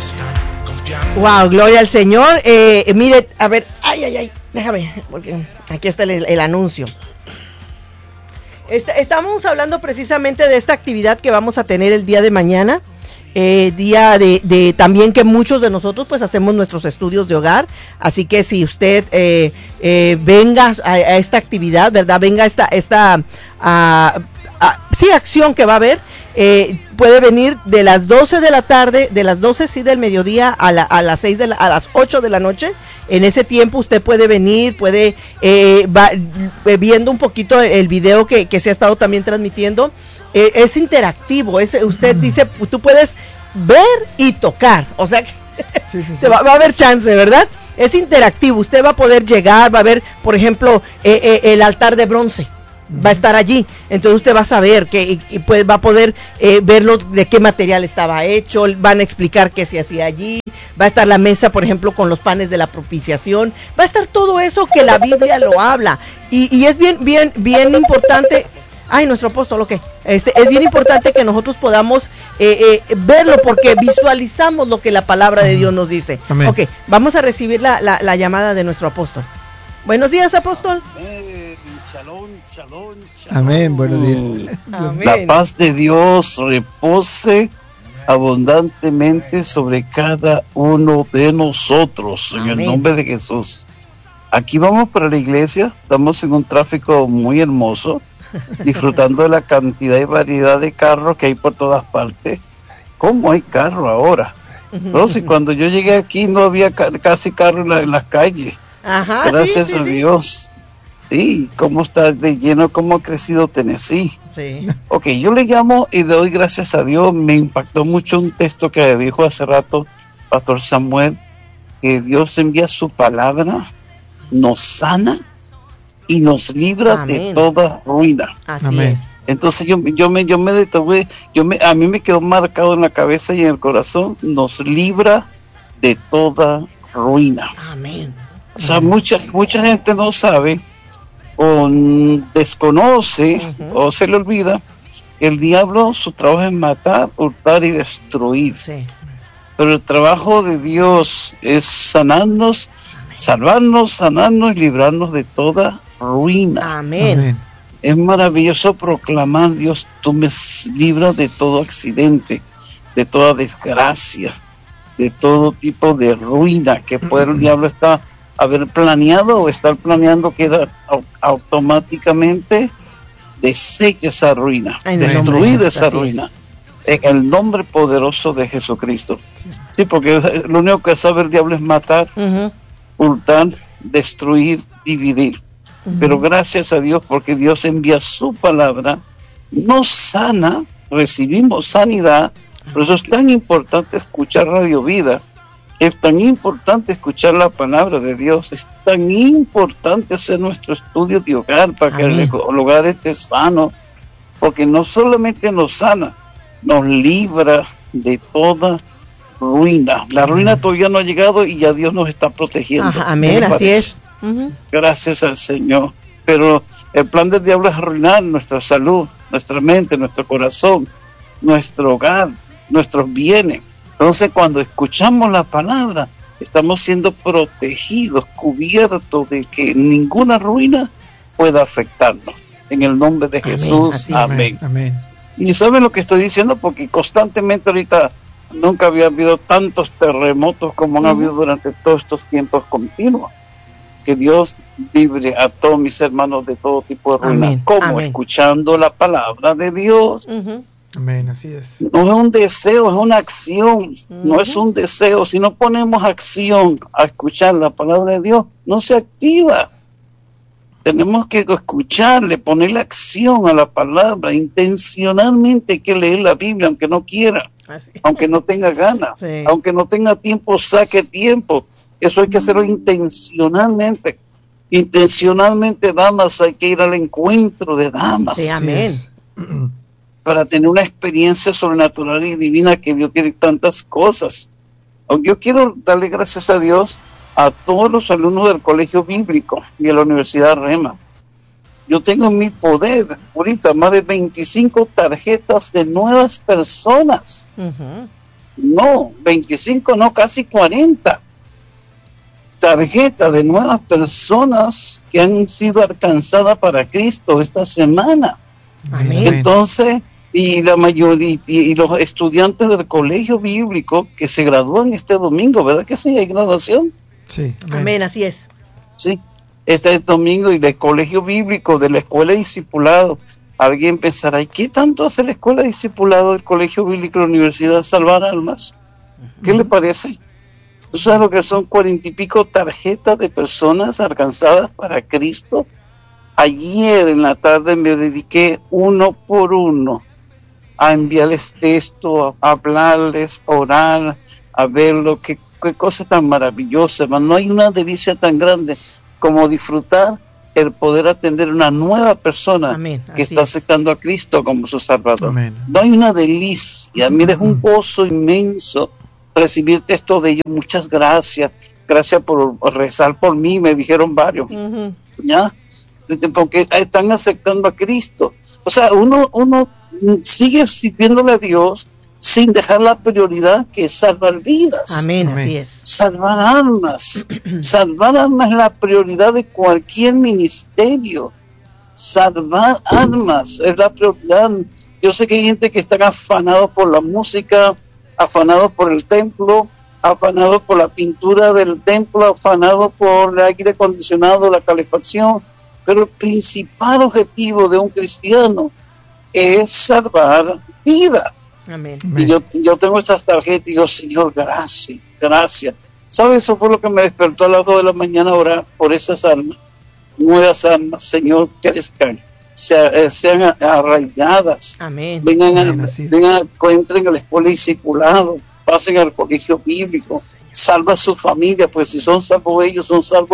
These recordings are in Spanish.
Wow, gloria al Señor. Mire, a ver, déjame, porque aquí está el anuncio. Estamos hablando precisamente de esta actividad que vamos a tener el día de mañana. Día de también que muchos de nosotros pues hacemos nuestros estudios de hogar, así que si usted venga a esta actividad, ¿verdad? Venga a esta acción que va a haber, puede venir de las 12 de la tarde, de las 12 del mediodía a las 8 de la noche. En ese tiempo usted puede venir, puede viendo un poquito el video que se ha estado también transmitiendo. Es interactivo, usted dice, tú puedes ver y tocar, o sea que sí. Va a haber chance, ¿verdad? Es interactivo, usted va a poder llegar, va a ver, por ejemplo, el altar de bronce, va a estar allí, entonces usted va a saber que pues, va a poder verlo, de qué material estaba hecho, van a explicar qué se hacía allí, va a estar la mesa, por ejemplo, con los panes de la propiciación, va a estar todo eso que la Biblia lo habla, y es bien importante. Nuestro apóstol, ok. Es bien importante que nosotros podamos verlo, porque visualizamos lo que la palabra de Dios nos dice. Amén. Ok, vamos a recibir la llamada de nuestro apóstol. Buenos días, apóstol. Shalom. Amén, buenos días. Amén. La paz de Dios repose abundantemente sobre cada uno de nosotros. En el nombre de Jesús. Aquí vamos para la iglesia, estamos en un tráfico muy hermoso, disfrutando de la cantidad y variedad de carros que hay por todas partes. ¿Cómo hay carro ahora? Entonces, cuando yo llegué aquí no había casi carro en las calles. Ajá, gracias a Dios. Sí, cómo está de lleno, cómo ha crecido Tennessee. Sí. Ok, yo le llamo y le doy gracias a Dios. Me impactó mucho un texto que dijo hace rato Pastor Samuel, que Dios envía su palabra, nos sana y nos libra de toda ruina. Así es. Entonces yo me detuve, a mí me quedó marcado en la cabeza y en el corazón, nos libra de toda ruina. Amén. O sea, mucha gente no sabe o desconoce o se le olvida que el diablo, su trabajo es matar, hurtar y destruir. Sí. Pero el trabajo de Dios es sanarnos, salvarnos, sanarnos y librarnos de toda ruina. Amén. Es maravilloso proclamar, Dios, tú me libras de todo accidente, de toda desgracia, de todo tipo de ruina que puede el diablo haber planeado o estar planeando, que automáticamente deseche esa ruina, destruir esa ruina. En el nombre poderoso de Jesucristo. Sí, porque lo único que sabe el diablo es matar, hurtar, destruir, dividir. Pero gracias a Dios, porque Dios envía su palabra, nos sana, recibimos sanidad. Por eso es tan importante escuchar Radio Vida, es tan importante escuchar la palabra de Dios, es tan importante hacer nuestro estudio de hogar para que el hogar esté sano, porque no solamente nos sana, nos libra de toda ruina. La ruina todavía no ha llegado y ya Dios nos está protegiendo. Amén, así es. Gracias al Señor. Pero el plan del diablo es arruinar nuestra salud, nuestra mente, nuestro corazón, nuestro hogar, nuestros bienes. Entonces, cuando escuchamos la palabra, estamos siendo protegidos, cubiertos de que ninguna ruina pueda afectarnos. En el nombre de Jesús, amén. Y saben lo que estoy diciendo, porque constantemente ahorita nunca había habido tantos terremotos como han habido durante todos estos tiempos continuos. Que Dios libre a todos mis hermanos de todo tipo de ruina, como escuchando la palabra de Dios. Amén, así es. No es un deseo, es una acción. No es un deseo. Si no ponemos acción a escuchar la palabra de Dios, no se activa. Tenemos que escucharle, ponerle acción a la palabra. Intencionalmente hay que leer la Biblia, aunque no quiera, aunque no tenga ganas, aunque no tenga tiempo, saque tiempo. Eso hay que hacerlo intencionalmente. Intencionalmente, damas, hay que ir al encuentro de damas. Sí, amén. Para tener una experiencia sobrenatural y divina, que Dios tiene tantas cosas. Yo quiero darle gracias a Dios a todos los alumnos del Colegio Bíblico y de la Universidad Rema. Yo tengo en mi poder ahorita más de 25 tarjetas de nuevas personas no, 25, no, casi 40 tarjetas de nuevas personas que han sido alcanzadas para Cristo esta semana. Amén. Entonces, y la mayoría, y los estudiantes del colegio bíblico que se gradúan este domingo, ¿verdad que sí? ¿Hay graduación? Sí. Amén, así es. Sí, este domingo, y del colegio bíblico, de la escuela de discipulado. Alguien pensará, ¿y qué tanto hace la escuela de discipulado, el colegio bíblico, la universidad, salvar almas? ¿Qué le parece? ¿Tú sabes lo que son 40 y pico tarjetas de personas alcanzadas para Cristo? Ayer en la tarde me dediqué uno por uno a enviarles texto, a hablarles, a orar, a verlo. Qué cosa tan maravillosa, hermano. No hay una delicia tan grande como disfrutar el poder atender a una nueva persona. Amén, que así está es. aceptando a Cristo como su Salvador. Amén. No hay una delicia. Mira, es un gozo inmenso recibir texto de ellos. Muchas gracias. Gracias por rezar por mí, me dijeron varios. Ujú. ¿Ya? Porque están aceptando a Cristo. O sea, uno sigue sirviéndole a Dios sin dejar la prioridad que es salvar vidas. Amén, Amén. así es. Salvar almas. Salvar almas es la prioridad de cualquier ministerio. Salvar almas es la prioridad. Yo sé que hay gente que está afanado por la música, afanado por el templo, afanado por la pintura del templo, afanado por el aire acondicionado, la calefacción, pero el principal objetivo de un cristiano es salvar vida. Amén. Y yo tengo estas tarjetas y digo, Señor, gracias, gracias. ¿Sabes? Eso fue lo que me despertó a las 2 de la mañana a orar por esas almas, nuevas almas, Señor, que descansen, sean arraigadas, Amén. Amén, vengan, así es. entren a la escuela de discipulado, pasen al colegio bíblico, salva a su familia, pues si son salvos ellos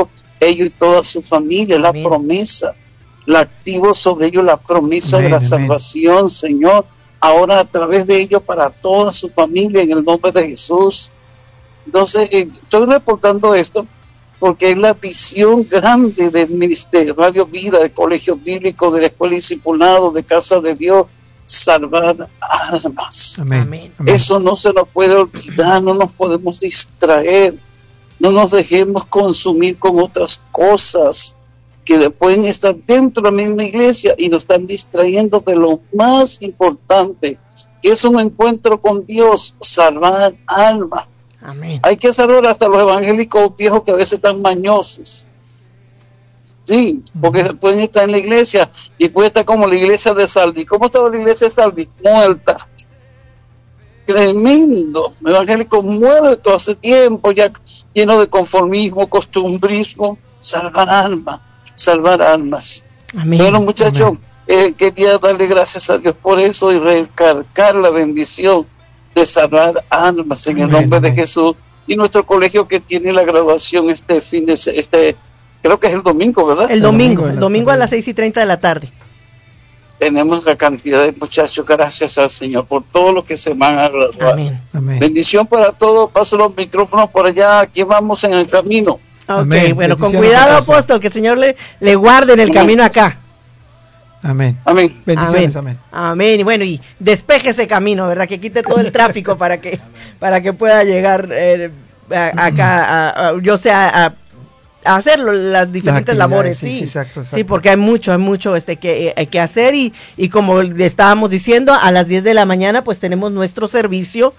y toda su familia, la Amén. promesa, la activo sobre ellos la promesa Amén, de la amén. salvación, Señor, ahora a través de ellos para toda su familia en el nombre de Jesús. Entonces, estoy reportando esto porque es la visión grande del Ministerio Radio Vida, del Colegio Bíblico, de la Escuela de Discipulado, de Casa de Dios, salvar almas. Amén. Amén. Amén. Eso no se nos puede olvidar, no nos podemos distraer, no nos dejemos consumir con otras cosas que pueden estar dentro de la misma iglesia y nos están distrayendo de lo más importante, que es un encuentro con Dios, salvar almas. Amén. Hay que salvar hasta los evangélicos viejos que a veces están mañosos. Sí, porque pueden estar en la iglesia y puede estar como la iglesia de Saldi. ¿Cómo estaba la iglesia de Saldi? Muerta. Tremendo. Evangélico muerto hace tiempo, ya lleno de conformismo, costumbrismo. Salvar almas, salvar almas. Amén. Bueno, muchachos, quería darle gracias a Dios por eso y recargar la bendición de salvar almas en el Amén, nombre de amén. Jesús. Y nuestro colegio que tiene la graduación creo que es el domingo, ¿verdad? El domingo domingo, a las 6:30 de la tarde. Tenemos la cantidad de muchachos, gracias al Señor por todo lo que se van a graduar. Amén. Amén. Bendición para todos, paso los micrófonos por allá, aquí vamos en el camino. Ok, Amén. bueno, con Bendiciones cuidado, a todos. apóstol, que el Señor le guarde en el Amén. camino acá. Amén. Amén. Bendiciones, amén. Amén. Y bueno, y despeje ese camino, ¿verdad? Que quite todo el tráfico para que pueda llegar acá, yo sé, a hacer las diferentes actividades, labores, sí, sí. sí, exacto. Sí, porque hay mucho que hacer y como le estábamos diciendo, a las 10 de la mañana pues tenemos nuestro servicio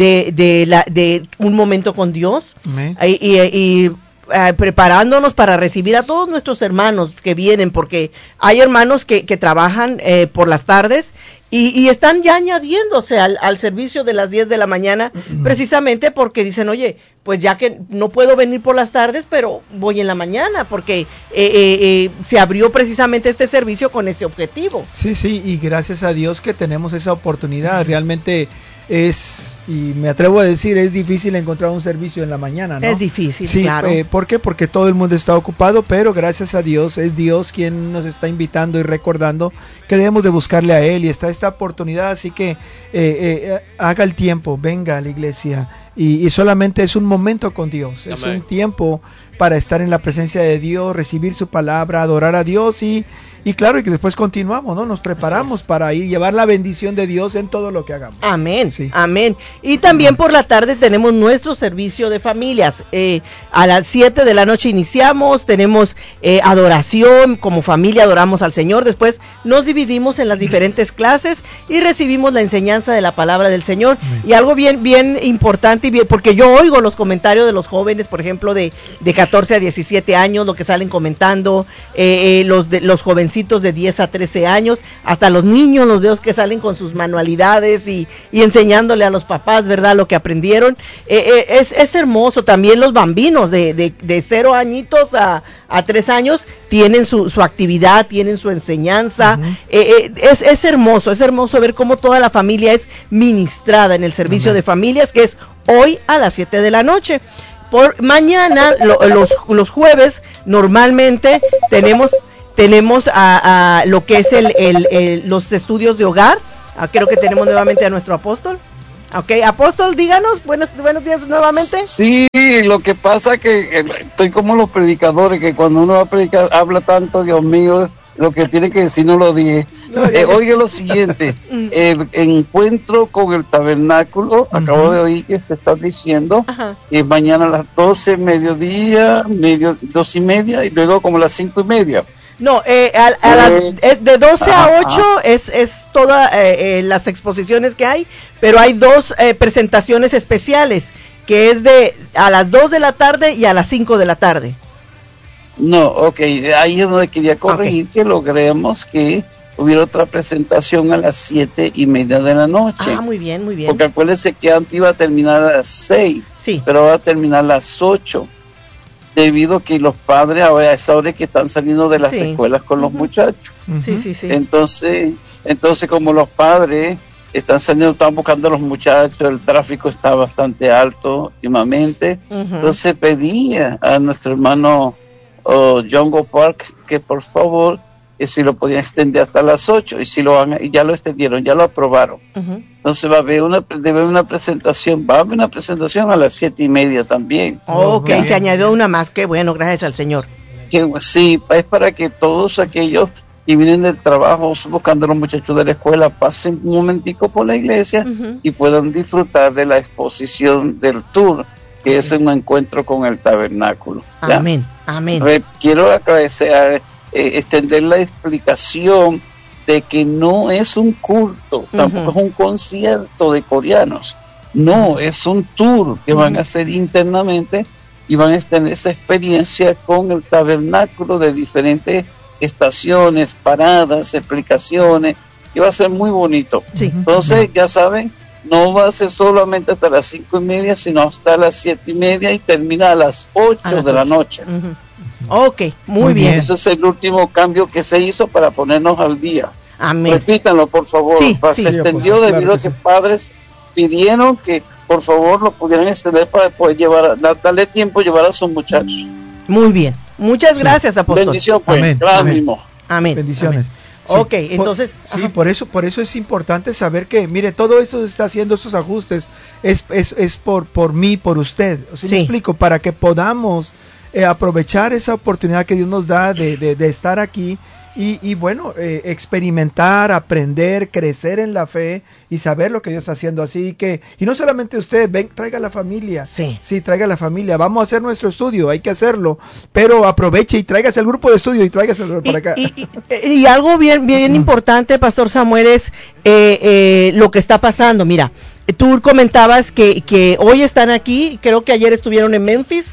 de un momento con Dios. Amén. Y preparándonos para recibir a todos nuestros hermanos que vienen, porque hay hermanos que trabajan por las tardes y están ya añadiéndose al servicio de las 10 de la mañana, precisamente porque dicen, oye, pues ya que no puedo venir por las tardes, pero voy en la mañana, porque se abrió precisamente este servicio con ese objetivo. Sí, sí, y gracias a Dios que tenemos esa oportunidad. Realmente es, y me atrevo a decir, es difícil encontrar un servicio en la mañana, ¿no? Es difícil, Sí, claro. ¿por qué? Porque todo el mundo está ocupado, pero gracias a Dios, es Dios quien nos está invitando y recordando que debemos de buscarle a Él, y está esta oportunidad, así que haga el tiempo, venga a la iglesia, y solamente es un momento con Dios, es Amén. un tiempo para estar en la presencia de Dios, recibir su palabra, adorar a Dios y claro, y que después continuamos, ¿no? Nos preparamos para ir llevar la bendición de Dios en todo lo que hagamos. Amén, Sí. amén. Y también por la tarde tenemos nuestro servicio de familias. A las 7 de la noche iniciamos, tenemos adoración, como familia adoramos al Señor. Después nos dividimos en las diferentes clases y recibimos la enseñanza de la palabra del Señor. Y algo bien importante, porque yo oigo los comentarios de los jóvenes, por ejemplo, de 14 a 17 años, lo que salen comentando, los jovencitos de 10 a 13 años, hasta los niños los veo que salen con sus manualidades y enseñándole a los papás, ¿verdad?, lo que aprendieron. Es hermoso. También los bambinos de 0 añitos a 3 años tienen su actividad, tienen su enseñanza. Es hermoso ver cómo toda la familia es ministrada en el servicio de familias, que es hoy a las 7 de la noche. Por mañana, los jueves, normalmente tenemos a lo que es los estudios de hogar. Creo que tenemos nuevamente a nuestro apóstol. Ok, apóstol, díganos, buenos días nuevamente. Sí, lo que pasa que estoy como los predicadores, que cuando uno va a predicar, habla tanto, Dios mío, lo que tiene que decir no lo dije. Oiga lo siguiente, el encuentro con el tabernáculo, acabo de oír que te estás diciendo, que mañana a las 12, mediodía, 2:30, y luego como a las 5:30. No, de 12 a 8 es todas las exposiciones que hay, pero hay 2 presentaciones especiales, que es a las 2 de la tarde y a las 5 de la tarde. No, ok, ahí es donde quería corregir, que logremos que hubiera otra presentación a las 7:30 de la noche. Muy bien. Porque acuérdense que antes iba a terminar a las 6, sí, pero va a terminar a las 8. Debido a que los padres a esa hora que están saliendo de las escuelas con los muchachos. Sí. Entonces como los padres están saliendo, están buscando a los muchachos, el tráfico está bastante alto últimamente. Entonces pedía a nuestro hermano Jongo Park que por favor, si lo podían extender hasta las 8, y si ya lo extendieron, ya lo aprobaron. Entonces va a haber una presentación a las 7:30 también. Ok, se añadió una más, qué bueno, gracias al Señor. Sí, es para que todos aquellos que vienen del trabajo buscando a los muchachos de la escuela pasen un momentico por la iglesia y puedan disfrutar de la exposición del tour, que es un encuentro con el tabernáculo. ¿Ya? Amén. Quiero agradecer, extender la explicación de que no es un culto, tampoco es un concierto de coreanos, no, es un tour que van a hacer internamente y van a tener esa experiencia con el tabernáculo de diferentes estaciones, paradas, explicaciones, y va a ser muy bonito. Entonces, ya saben, no va a ser solamente hasta las 5:30, sino hasta las 7:30 y termina a las 8 de la noche. Ok, muy bien. Ese es el último cambio que se hizo para ponernos al día. Amén. Repítanlo, por favor. Se extendió debido a que padres pidieron que por favor lo pudieran extender para poder darle tiempo a llevar a sus muchachos. Muy bien. Muchas gracias, apóstol. Bendición, pues. Amén. Bendiciones. Sí, ok, entonces... por eso es importante saber que, mire, todo eso se está haciendo, estos ajustes, es por mí, por usted. ¿Sí me explico? Para que podamos aprovechar esa oportunidad que Dios nos da de estar aquí y bueno, experimentar, aprender, crecer en la fe y saber lo que Dios está haciendo. Así que, y no solamente usted, traiga la familia. Sí, traiga la familia. Vamos a hacer nuestro estudio, hay que hacerlo, pero aproveche y tráigase el grupo de estudio y tráigase para acá. Y algo bien importante, Pastor Samuel, es lo que está pasando. Mira, tú comentabas que hoy están aquí, creo que ayer estuvieron en Memphis,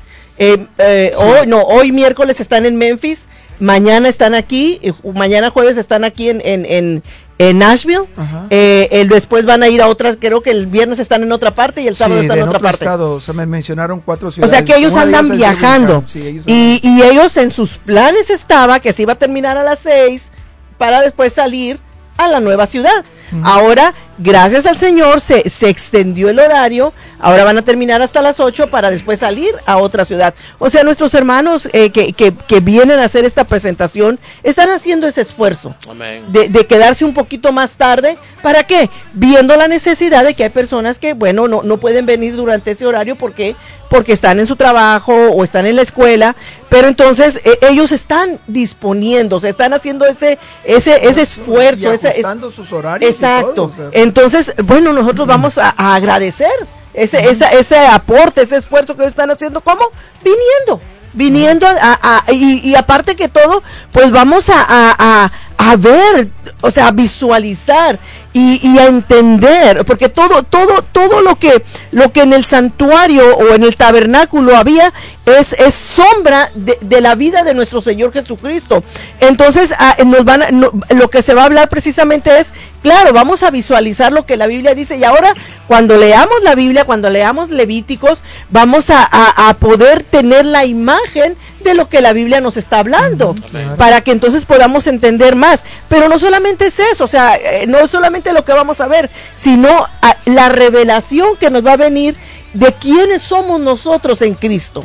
hoy miércoles están en Memphis, mañana están aquí, mañana jueves están aquí en Nashville, después van a ir a otras, creo que el viernes están en otra parte y el sábado están en otra parte. Estado, o sea, me mencionaron 4 ciudades. O sea que ellos andan viajando, y ellos en sus planes estaba que se iba a terminar a las 6 para después salir a la nueva ciudad. Ahora, gracias al Señor, se extendió el horario, ahora van a terminar hasta las 8 para después salir a otra ciudad. O sea, nuestros hermanos que vienen a hacer esta presentación están haciendo ese esfuerzo de quedarse un poquito más tarde. ¿Para qué? Viendo la necesidad de que hay personas que, bueno, no pueden venir durante ese horario porque están en su trabajo o están en la escuela, pero entonces ellos están disponiéndose, están haciendo ese esfuerzo, ajustando sus horarios. Exacto. Y todo, o sea. Entonces, bueno, nosotros vamos a agradecer ese aporte, ese esfuerzo que ellos están haciendo. ¿Cómo? Viniendo y aparte que todo, pues vamos a ver, o sea, a visualizar y a entender, porque todo lo que en el santuario o en el tabernáculo había es sombra de la vida de nuestro Señor Jesucristo. Entonces lo que se va a hablar precisamente es, claro, vamos a visualizar lo que la Biblia dice, y ahora cuando leamos la Biblia, cuando leamos Levíticos, vamos a poder tener la imagen de lo que la Biblia nos está hablando, para que entonces podamos entender más. Pero no solamente es eso, o sea, no es solamente lo que vamos a ver, sino la revelación que nos va a venir de quiénes somos nosotros en Cristo,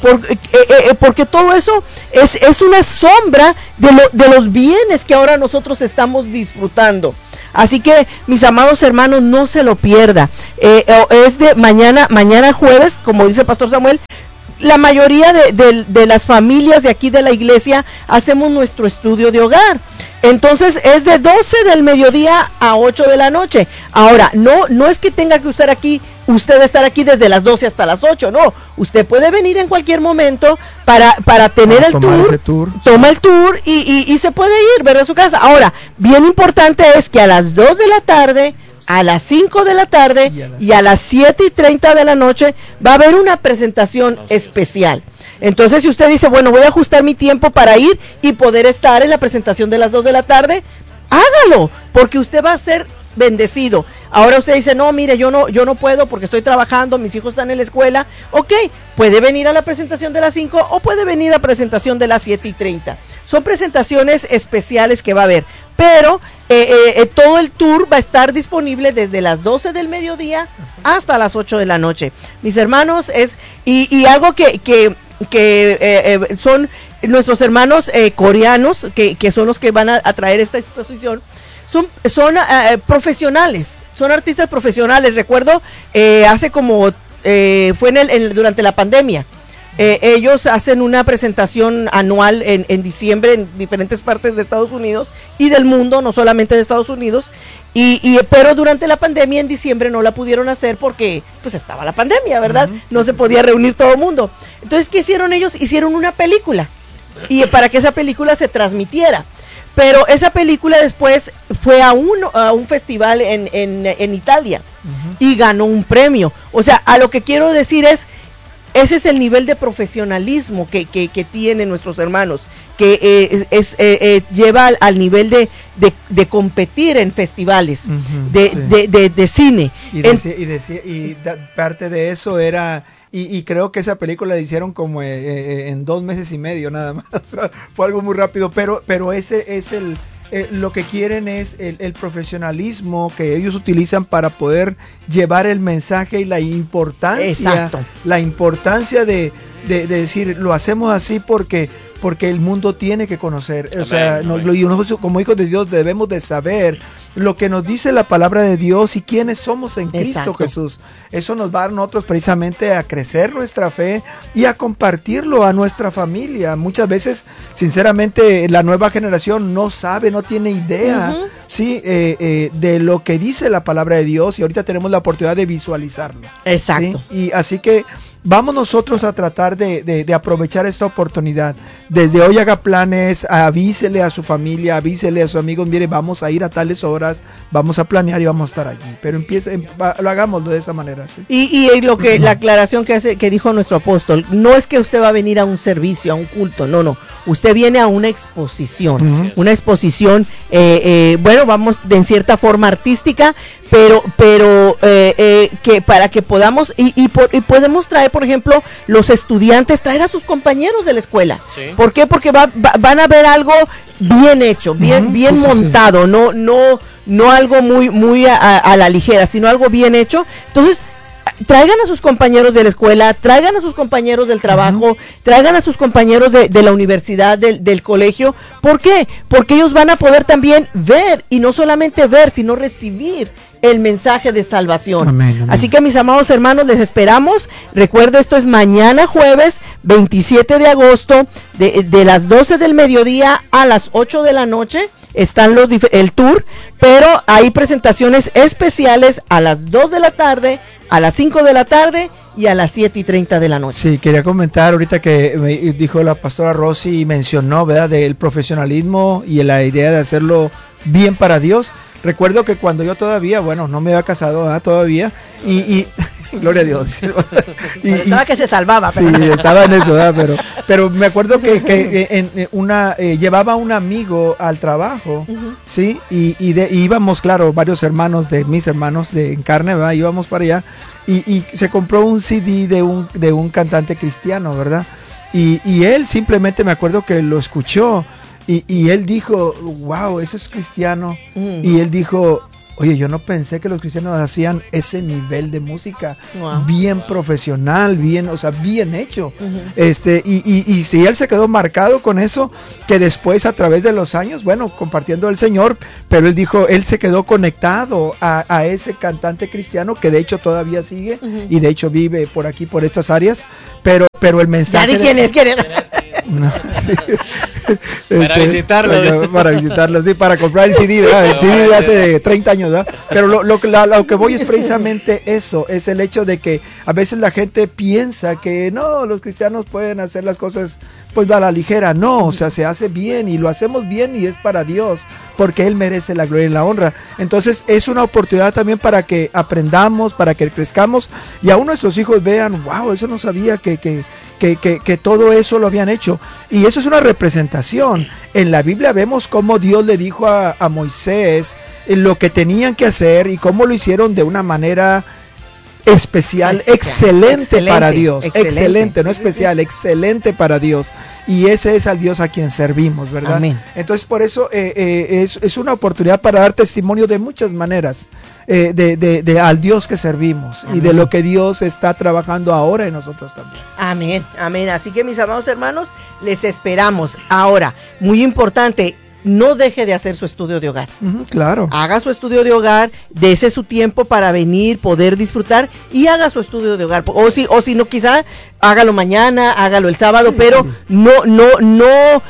porque todo eso es una sombra de los bienes que ahora nosotros estamos disfrutando. Así que, mis amados hermanos, no se lo pierda. Es de mañana jueves, como dice el Pastor Samuel. La mayoría de las familias de aquí de la iglesia hacemos nuestro estudio de hogar. Entonces es de 12 del mediodía a 8 de la noche. Ahora, no es que tenga que usted estar aquí desde las 12 hasta las 8, no. Usted puede venir en cualquier momento para tener el tour. Toma el tour y se puede ir, ¿verdad? A su casa. Ahora, bien importante es que a las 2 de la tarde, a las 5 de la tarde y a las 7:30 de la noche va a haber una presentación especial. Entonces, si usted dice, bueno, voy a ajustar mi tiempo para ir y poder estar en la presentación de las 2 de la tarde, hágalo, porque usted va a ser bendecido. Ahora usted dice, no, mire, yo no puedo porque estoy trabajando, mis hijos están en la escuela. Ok, puede venir a la presentación de las 5 o puede venir a la presentación de las 7:30. Son presentaciones especiales que va a haber, pero todo el tour va a estar disponible desde las 12 del mediodía hasta las 8 de la noche. Mis hermanos, y algo que son nuestros hermanos coreanos, que son los que van a traer esta exposición, son profesionales, son artistas profesionales. Recuerdo hace como fue durante la pandemia. Ellos hacen una presentación anual en diciembre en diferentes partes de Estados Unidos y del mundo, no solamente de Estados Unidos, pero durante la pandemia en diciembre no la pudieron hacer porque pues estaba la pandemia, ¿verdad? No se podía reunir todo el mundo. Entonces, ¿qué hicieron ellos? Hicieron una película, y para que esa película se transmitiera. Pero esa película después fue a un festival en Italia y ganó un premio. O sea, a lo que quiero decir ese es el nivel de profesionalismo que tienen nuestros hermanos, que lleva al nivel de competir en festivales de cine. Y parte de eso era... Y creo que esa película la hicieron como en 2 meses y medio nada más. O sea, fue algo muy rápido, pero ese es lo que quieren es el profesionalismo que ellos utilizan para poder llevar el mensaje y la importancia. Exacto. La importancia de decir, lo hacemos así porque el mundo tiene que conocer. O sea, nosotros como hijos de Dios debemos de saber lo que nos dice la palabra de Dios y quiénes somos en Cristo Jesús. Eso nos va a nosotros precisamente a crecer nuestra fe y a compartirlo a nuestra familia. Muchas veces, sinceramente, la nueva generación no sabe, no tiene idea de lo que dice la palabra de Dios, y ahorita tenemos la oportunidad de visualizarlo. Exacto. ¿Sí? Y así que vamos nosotros a tratar de aprovechar esta oportunidad. Desde hoy haga planes, avísele a su familia, avísele a sus amigos, mire, vamos a ir a tales horas, vamos a planear y vamos a estar allí. Pero lo hagamos de esa manera. ¿Sí? Y la aclaración que dijo nuestro apóstol, no es que usted va a venir a un servicio, a un culto, no. Usted viene a una exposición, una exposición, vamos en cierta forma artística, pero que para que podamos y podemos traer, por ejemplo, los estudiantes, traer a sus compañeros de la escuela. Sí. ¿Por qué? Porque van a ver algo bien hecho, bien montado, no algo muy a la ligera, sino algo bien hecho. Entonces, traigan a sus compañeros de la escuela, traigan a sus compañeros del trabajo, traigan a sus compañeros de la universidad, del colegio. ¿Por qué? Porque ellos van a poder también ver, y no solamente ver, sino recibir el mensaje de salvación. Amén. Así que, mis amados hermanos, les esperamos. Recuerdo, esto es mañana jueves 27 de agosto de las 12 del mediodía a las 8 de la noche. Están el tour pero hay presentaciones especiales a las 2 de la tarde, a las 5 de la tarde y a las 7:30 de la noche. Sí, quería comentar ahorita que me dijo la pastora Rosy y mencionó, ¿verdad?, del profesionalismo y la idea de hacerlo bien para Dios. Recuerdo que cuando yo todavía, bueno, no me había casado, ¿verdad?, todavía, y gloria a Dios. Estaba que se salvaba. Sí, estaba en eso, ¿verdad? Pero me acuerdo que llevaba un amigo al trabajo, ¿sí? Y íbamos, claro, varios hermanos de mis hermanos en carne, ¿verdad? Íbamos para allá y se compró un CD de un cantante cristiano, ¿verdad? Y él simplemente, me acuerdo que lo escuchó y él dijo, wow, eso es cristiano. Y él dijo, oye, yo no pensé que los cristianos hacían ese nivel de música, bien profesional, bien, o sea, bien hecho. Y sí, él se quedó marcado con eso, que después a través de los años, bueno, compartiendo el Señor, pero él dijo, él se quedó conectado a ese cantante cristiano, que de hecho todavía sigue, y de hecho vive por aquí, por estas áreas, pero el mensaje... ¿Ya de quién es? No, sí. Para visitarlo. Para visitarlo, sí, para comprar el CD, ¿verdad? El CD de hace 30 años, ¿verdad? Pero lo que voy es precisamente eso, es el hecho de que a veces la gente piensa que no, los cristianos pueden hacer las cosas pues a la ligera. No, o sea, se hace bien y lo hacemos bien y es para Dios, porque Él merece la gloria y la honra. Entonces es una oportunidad también para que aprendamos, para que crezcamos y aún nuestros hijos vean, wow, eso no sabía que todo eso lo habían hecho. Y eso es una representación. En la Biblia vemos cómo Dios le dijo a Moisés lo que tenían que hacer y cómo lo hicieron de una manera especial, excelente para Dios, excelente, no especial, excelente para Dios, y ese es al Dios a quien servimos, ¿verdad? Amén. Entonces por eso es una oportunidad para dar testimonio de muchas maneras al Dios que servimos. Amén. Y de lo que Dios está trabajando ahora en nosotros también. Amén, amén. Así que mis amados hermanos, les esperamos. Ahora, muy importante, no deje de hacer su estudio de hogar. Claro. Haga su estudio de hogar, dese su tiempo para venir, poder disfrutar y haga su estudio de hogar. O si no, quizá hágalo mañana, hágalo el sábado, pero no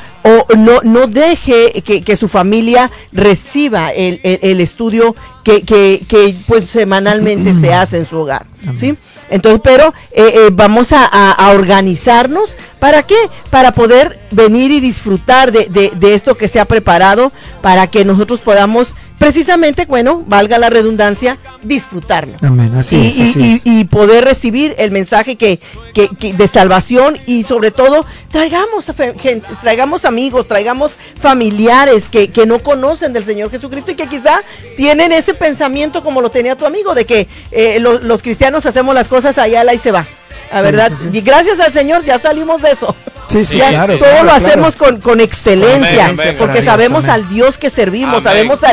deje que su familia reciba el estudio que pues semanalmente se hace en su hogar. ¿Sí? Entonces, pero vamos a organizarnos. ¿Para qué? Para poder venir y disfrutar de esto que se ha preparado, para que nosotros podamos precisamente, bueno, valga la redundancia, disfrutarlo. Amén, así es. Y poder recibir el mensaje que de salvación, y sobre todo traigamos amigos, traigamos familiares que no conocen del Señor Jesucristo y que quizá tienen ese pensamiento como lo tenía tu amigo, de que los cristianos hacemos las cosas allá y se va. La verdad, y gracias al Señor ya salimos de eso. Sí, claro. Todo lo hacemos con excelencia, amén, porque Dios, sabemos amén. al Dios que servimos, Amén. sabemos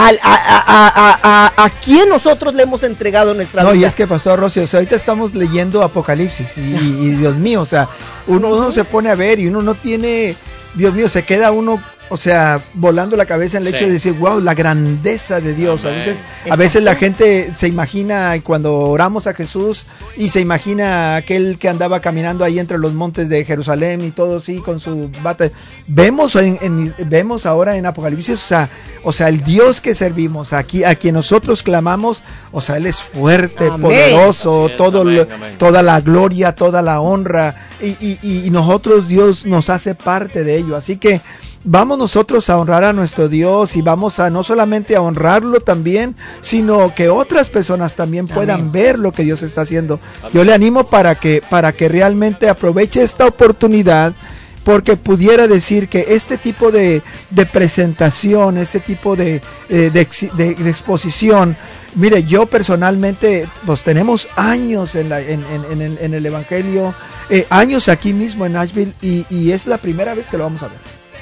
a quien nosotros le hemos entregado nuestra vida. Y es que, Pastor Rosy, o sea, ahorita estamos leyendo Apocalipsis y Dios mío, o sea, uno se pone a ver y uno no tiene, Dios mío, se queda uno, o sea, volando la cabeza en el hecho de decir, wow, la grandeza de Dios. Amén. A veces la gente se imagina, cuando oramos a Jesús, y se imagina aquel que andaba caminando ahí entre los montes de Jerusalén y todo así con su bata. Vemos ahora en Apocalipsis, o sea, el Dios que servimos, aquí a quien nosotros clamamos, o sea, Él es fuerte, Amén. Poderoso, Así es, amén. toda la gloria, toda la honra, y nosotros, Dios nos hace parte de ello. Así que vamos nosotros a honrar a nuestro Dios, y vamos a no solamente a honrarlo también, sino que otras personas también puedan ver lo que Dios está haciendo. Yo le animo para que realmente aproveche esta oportunidad, porque pudiera decir que este tipo de presentación, este tipo de exposición, mire, yo personalmente, pues tenemos años en el Evangelio, años aquí mismo en Nashville, y es la primera vez que lo vamos a ver.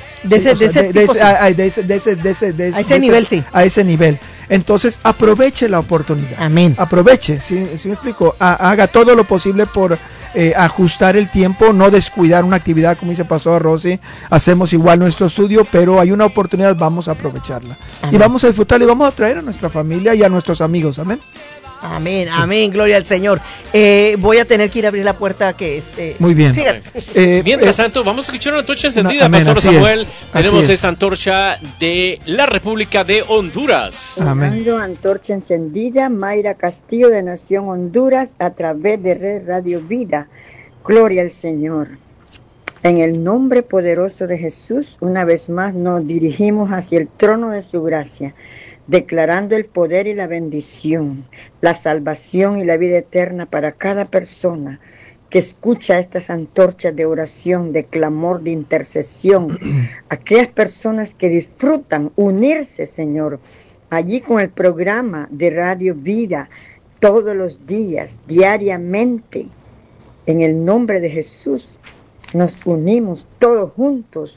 A ese nivel, sí. A ese nivel. Entonces, aproveche la oportunidad. Amén. Aproveche, ¿sí me explico? Haga todo lo posible por ajustar el tiempo, no descuidar una actividad, como dice Pastor Rosy. Hacemos igual nuestro estudio, pero hay una oportunidad, vamos a aprovecharla. Amén. Y vamos a disfrutarla, y vamos a traer a nuestra familia y a nuestros amigos. Amén. Amén, amén, gloria al Señor. Voy a tener que ir a abrir la puerta que Muy bien. Mientras tanto, vamos a escuchar una antorcha encendida, amén, Pastor Samuel. Tenemos es. esta antorcha de la República de Honduras. Amén. Antorcha encendida, Mayra Castillo de Nación Honduras, a través de Red Radio Vida. Gloria al Señor. En el nombre poderoso de Jesús, una vez más nos dirigimos hacia el trono de su gracia, declarando el poder y la bendición, la salvación y la vida eterna para cada persona que escucha estas antorchas de oración, de clamor, de intercesión. Aquellas personas que disfrutan unirse, Señor, allí con el programa de Radio Vida, todos los días, diariamente. En el nombre de Jesús, nos unimos todos juntos.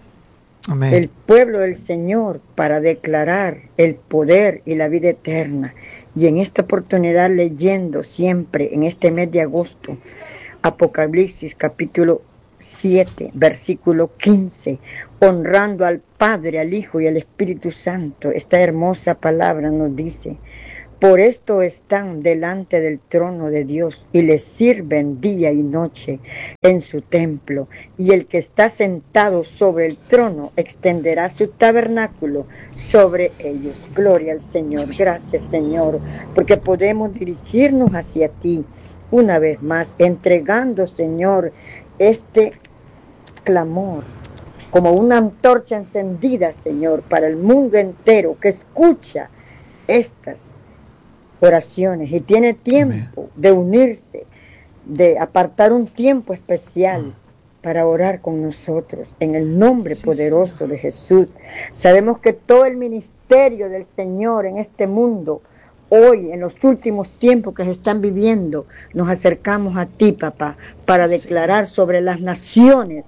Amén. El pueblo del Señor, para declarar el poder y la vida eterna. Y en esta oportunidad, leyendo siempre en este mes de agosto, Apocalipsis capítulo 7, versículo 15, honrando al Padre, al Hijo y al Espíritu Santo. Esta hermosa palabra nos dice: por esto están delante del trono de Dios y le sirven día y noche en su templo. Y el que está sentado sobre el trono extenderá su tabernáculo sobre ellos. Gloria al Señor. Gracias, Señor, porque podemos dirigirnos hacia ti una vez más, entregando, Señor, este clamor como una antorcha encendida, Señor, para el mundo entero que escucha estas oraciones y tiene tiempo de unirse, de apartar un tiempo especial para orar con nosotros en el nombre poderoso de Jesús. Sabemos que todo el ministerio del Señor en este mundo, hoy, en los últimos tiempos que se están viviendo, nos acercamos a ti, papá, para declarar sobre las naciones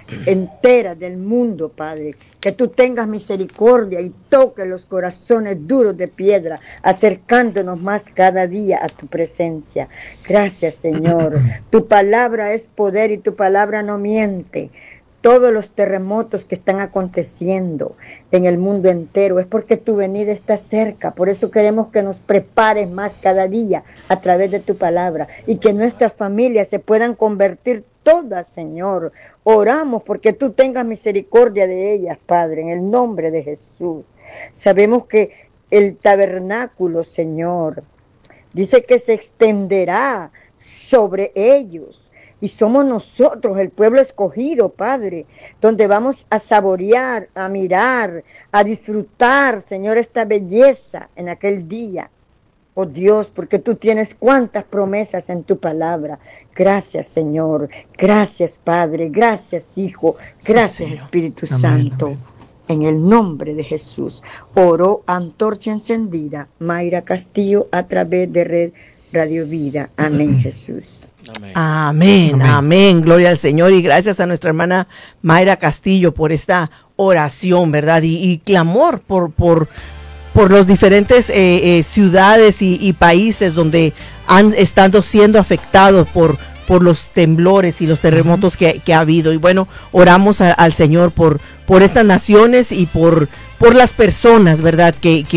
enteras del mundo, Padre, que tú tengas misericordia y toque los corazones duros de piedra, acercándonos más cada día a tu presencia. Gracias, Señor. Tu palabra es poder y tu palabra no miente. Todos los terremotos que están aconteciendo en el mundo entero es porque tu venida está cerca. Por eso queremos que nos prepares más cada día a través de tu palabra y que nuestras familias se puedan convertir todas, Señor. Oramos porque tú tengas misericordia de ellas, Padre, en el nombre de Jesús. Sabemos que el tabernáculo, Señor, dice que se extenderá sobre ellos. Y somos nosotros, el pueblo escogido, Padre, donde vamos a saborear, a mirar, a disfrutar, Señor, esta belleza en aquel día. Oh Dios, porque tú tienes cuantas promesas en tu palabra. Gracias, Señor. Gracias, Padre. Gracias, Hijo. Gracias, sí, Espíritu Santo. Amén. En el nombre de Jesús. Oró antorcha encendida, Mayra Castillo, a través de Red Radio Vida. Amén, Jesús. Amén. Amén, amén, gloria al Señor, y gracias a nuestra hermana Mayra Castillo por esta oración, ¿verdad? Y clamor por los diferentes ciudades y países donde han estado siendo afectados por los temblores y los terremotos que ha habido. Y bueno, oramos al Señor por estas naciones y por las personas, ¿verdad?,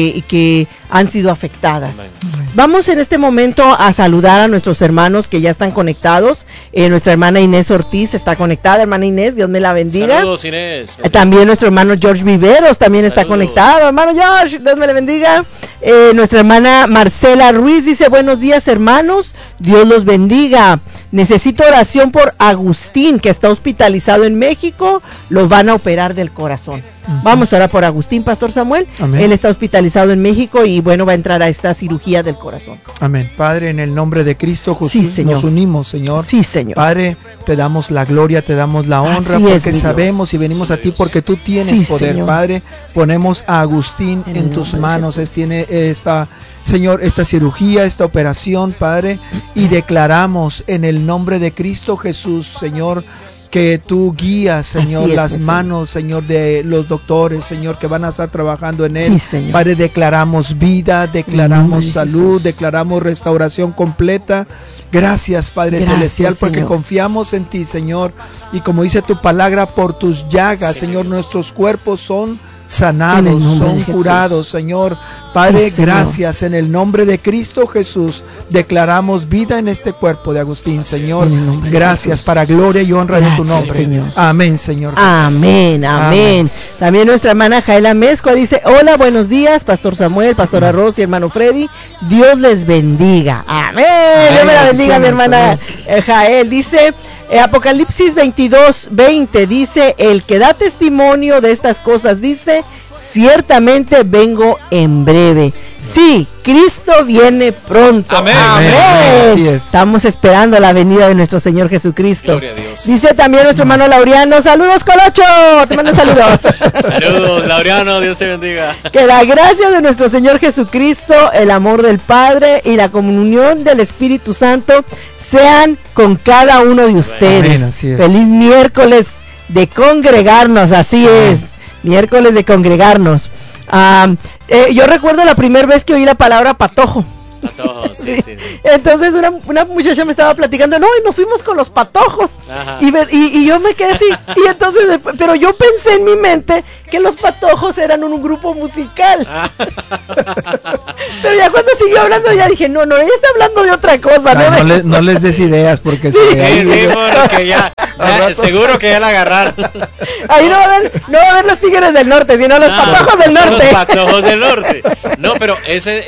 que han sido afectadas. Amén. Vamos en este momento a saludar a nuestros hermanos que ya están conectados. Nuestra hermana Inés Ortiz está conectada. Hermana Inés, Dios me la bendiga. Saludos, Inés. También nuestro hermano George Viveros también está conectado. Hermano George, Dios me la bendiga. Nuestra hermana Marcela Ruiz dice: buenos días, hermanos, Dios los bendiga. Necesito oración por Agustín, que está hospitalizado en México. Lo van a operar del corazón. Vamos a orar por Agustín, Pastor Samuel. Amén. Él está hospitalizado en México y bueno, va a entrar a esta cirugía del corazón. Amén. Padre, en el nombre de Cristo Jesús, sí, Señor, nos unimos, Señor. Sí, Señor. Padre, te damos la gloria, te damos la honra, porque sabemos y venimos a ti porque tú tienes poder, Señor. Padre, ponemos a Agustín en tus manos. Él tiene Señor, esta cirugía, esta operación, Padre, y declaramos en el nombre de Cristo Jesús, Señor, que tú guías, Señor, las manos, Señor, de los doctores, Señor, que van a estar trabajando en él. Sí, Padre, declaramos vida, declaramos salud, declaramos restauración completa. Gracias, Padre Celestial, porque confiamos en ti, Señor. Y como dice tu palabra, por tus llagas, Señor, nuestros cuerpos son sanados, son de curados, Señor. Padre, sí, Señor. gracias. En el nombre de Cristo Jesús declaramos vida en este cuerpo de Agustín, Señor. Gracias, para gloria y honra de tu nombre. Señor. Amén, Señor. Amén, amén. También nuestra hermana Jaela Mezcua dice: hola, buenos días, Pastor Samuel, Pastora Rosy, hermano Freddy, Dios les bendiga. Amén. Dios me la bendiga, mi hermana Jael. Dice Apocalipsis 22:20, dice: el que da testimonio de estas cosas dice: ciertamente vengo en breve. Sí, Cristo viene pronto. Amén. Así es. Estamos esperando la venida de nuestro Señor Jesucristo. Gloria a Dios. Dice también nuestro hermano Laureano: saludos, Colocho. Te mando saludos. Saludos, Laureano, Dios te bendiga. Que la gracia de nuestro Señor Jesucristo, el amor del Padre y la comunión del Espíritu Santo sean con cada uno de ustedes. Amén, así es. Feliz miércoles de congregarnos, así es. Miércoles de congregarnos. Yo recuerdo la primera vez que oí la palabra patojo. Patojo, sí. Entonces una muchacha me estaba platicando: no, y nos fuimos con los patojos. Y yo me quedé así. Y entonces, pero yo pensé en mi mente que los patojos eran un grupo musical. Pero ya cuando siguió hablando, ya dije: no, ella está hablando de otra cosa. No les des ideas, porque Sí, porque ya seguro que ya la agarraron. Ahí no va a haber los tigres del norte, sino los patojos del norte. Los patojos del norte. No, pero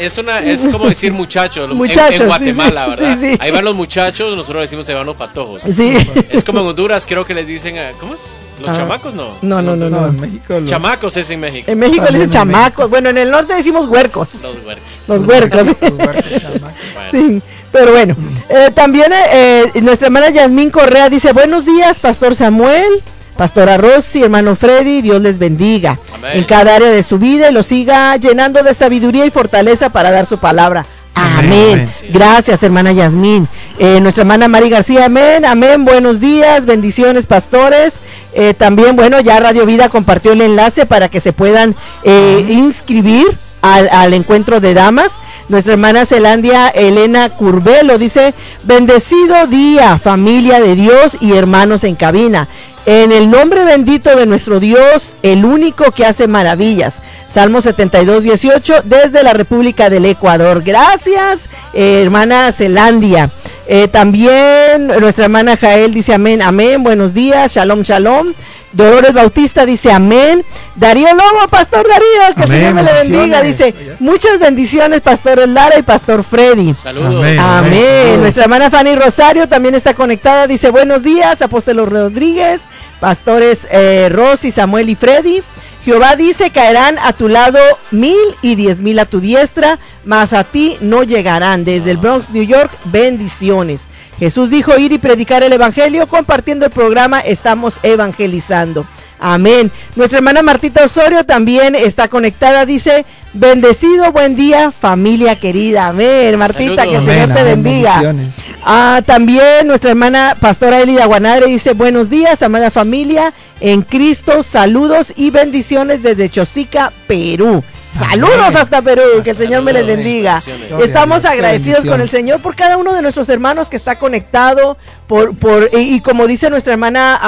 es como decir muchachos Muchachos, en Guatemala, sí, ¿verdad? sí. Ahí van los muchachos, nosotros decimos ahí van los patojos. Sí. Es como en Honduras, creo que les dicen, ¿cómo es? ¿Los chamacos no? No. en México Chamacos es en México. En México le dicen También en chamacos. Bueno, en el norte decimos huercos. Los huercos. Los huercos. Bueno. Sí, pero bueno. También nuestra hermana Yasmín Correa dice: buenos días, Pastor Samuel, Pastora Rosy, hermano Freddy, Dios les bendiga. Amén. En cada área de su vida y lo siga llenando de sabiduría y fortaleza para dar su palabra. Amén. Gracias, hermana Yasmín. Nuestra hermana Mari García: amén. Buenos días, bendiciones, pastores. También, bueno, ya Radio Vida compartió el enlace para que se puedan inscribir al encuentro de damas. Nuestra hermana Zelandia Elena Curvelo dice: bendecido día, familia de Dios y hermanos en cabina. En el nombre bendito de nuestro Dios, el único que hace maravillas. Salmo 72:18, desde la República del Ecuador. Gracias, hermana Zelandia. También nuestra hermana Jael dice: amén. Buenos días, shalom. Dolores Bautista dice: amén. Darío Lobo: pastor Darío, que el Señor me le bendiga. Dice: muchas bendiciones, pastores Lara y pastor Freddy. Saludos. Amén. Nuestra hermana Fanny Rosario también está conectada. Dice: buenos días, apóstolos Rodríguez, pastores Rosy, Samuel y Freddy. Jehová dice: caerán a tu lado 1,000 y 10,000 a tu diestra, mas a ti no llegarán. Desde el Bronx, New York, bendiciones. Jesús dijo: ir y predicar el evangelio. Compartiendo el programa estamos evangelizando. Amén. Nuestra hermana Martita Osorio también está conectada. Dice: bendecido buen día, familia querida. Amén, Martita. Saludos. Que el Señor te bendiga. También nuestra hermana Pastora Elida Guanadre dice: buenos días, amada familia en Cristo, saludos y bendiciones desde Chosica, Perú. Saludos hasta Perú, que el Señor me les bendiga. Estamos agradecidos con el Señor por cada uno de nuestros hermanos que está conectado, y como dice nuestra hermana,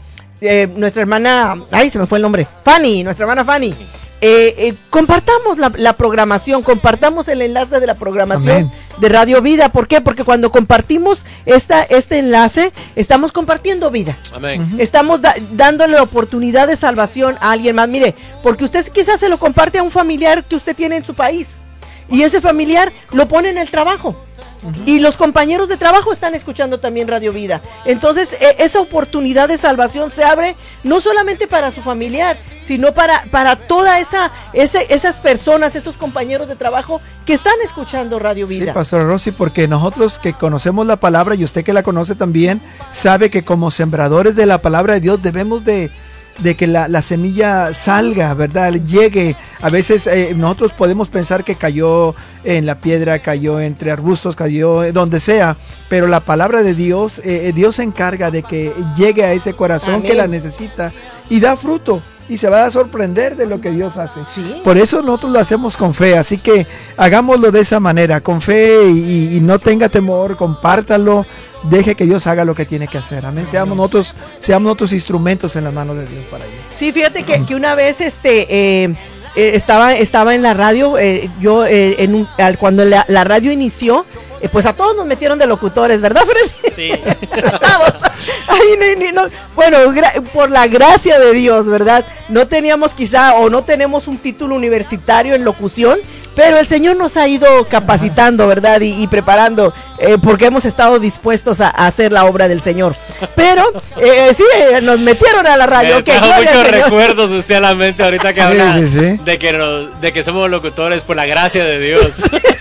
ay, se me fue el nombre, Fanny, nuestra hermana Fanny. Compartamos la programación, compartamos el enlace de la programación de Radio Vida. ¿Por qué? Porque cuando compartimos este enlace, estamos compartiendo vida. Amén. Estamos dándole oportunidad de salvación a alguien más. Mire, porque usted quizás se lo comparte a un familiar que usted tiene en su país, y ese familiar lo pone en el trabajo. Y los compañeros de trabajo están escuchando también Radio Vida. Entonces esa oportunidad de salvación se abre no solamente para su familiar, sino para toda esas personas, esos compañeros de trabajo que están escuchando Radio Vida. Sí, Pastor Rosy, porque nosotros que conocemos la palabra, y usted que la conoce también, sabe que como sembradores de la palabra de Dios debemos de que la semilla salga, ¿verdad? Llegue. A veces nosotros podemos pensar que cayó en la piedra, cayó entre arbustos, cayó donde sea, pero la palabra de Dios, Dios se encarga de que llegue a ese corazón que la necesita y da fruto. Y se va a sorprender de lo que Dios hace. ¿Sí? Por eso nosotros lo hacemos con fe. Así que hagámoslo de esa manera, con fe, y no tenga temor, compártalo. deje que Dios haga lo que tiene que hacer. Amén. Seamos nosotros instrumentos en las manos de Dios para ello. Sí, fíjate que una vez estaba en la radio, cuando la radio inició, pues a todos nos metieron de locutores, ¿verdad, Freddy? Sí. A todos. Ay, no. Bueno, por la gracia de Dios, ¿verdad? No teníamos no tenemos un título universitario en locución, pero el Señor nos ha ido capacitando, ¿verdad? Y preparando, porque hemos estado dispuestos a hacer la obra del Señor. Pero, sí, nos metieron a la radio. Me trajo muchos recuerdos usted a la mente ahorita que habla de que somos locutores por la gracia de Dios.